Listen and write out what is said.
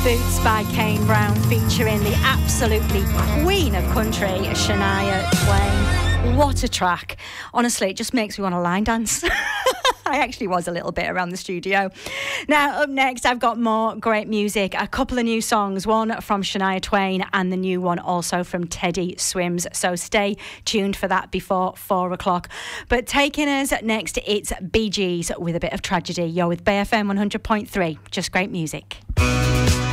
Boots by Kane Brown featuring the absolutely queen of country, Shania Twain. What a track. Honestly, it just makes me want to line dance. I actually was a little bit around the studio. Now, up next, I've got more great music. A couple of new songs, one from Shania Twain and the new one also from Teddy Swims. So stay tuned for that before 4 o'clock. But taking us next, it's Bee Gees with a bit of tragedy. You're with BFM 100.3. Just great music.